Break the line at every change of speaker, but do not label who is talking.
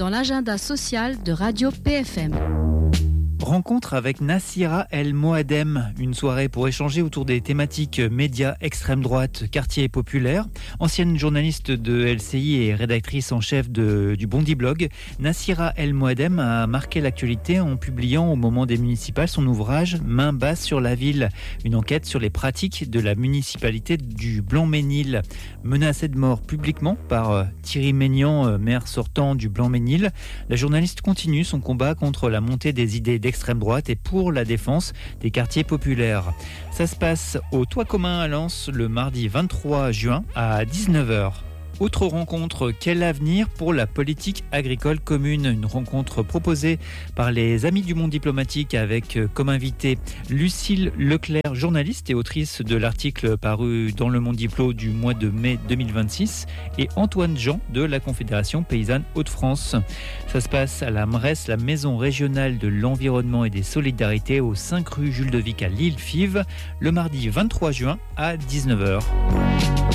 dans l'agenda social de Radio PFM.
Rencontre avec Nassira El Moadem, une soirée pour échanger autour des thématiques médias, extrême droite, quartier populaire. Ancienne journaliste de LCI et rédactrice en chef du Bondi Blog, Nassira El Moadem a marqué l'actualité en publiant au moment des municipales son ouvrage Main basse sur la ville, une enquête sur les pratiques de la municipalité du Blanc-Ménil. Menacée de mort publiquement par Thierry Maignan, maire sortant du Blanc-Ménil, la journaliste continue son combat contre la montée des idées d'extrême droite et pour la défense des quartiers populaires. Ça se passe au Toit commun à Lens le mardi 23 juin à 19h. Autre rencontre, quel avenir pour la politique agricole commune ? Une rencontre proposée par les Amis du Monde diplomatique avec comme invité Lucille Leclerc, journaliste et autrice de l'article paru dans Le Monde Diplo du mois de mai 2026 et Antoine Jean de la Confédération Paysanne Hauts-de-France. Ça se passe à la MRES, la Maison Régionale de l'Environnement et des Solidarités au 5 rue Jules de Vic à Lille-Fives le mardi 23 juin à 19h.